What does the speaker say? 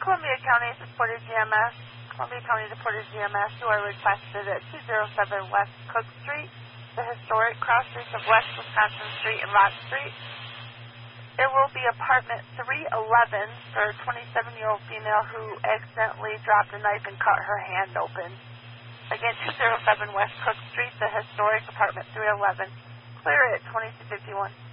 Columbia County supported GMS. Columbia County supported GMS. You are requested at 207 West Cook Street, the historic cross streets of West Wisconsin Street and Rock Street. There will be apartment 311 for a 27-year-old female who accidentally dropped a knife and cut her hand open. Again, 207 West Cook Street, the historic apartment 311. Clear at 2251.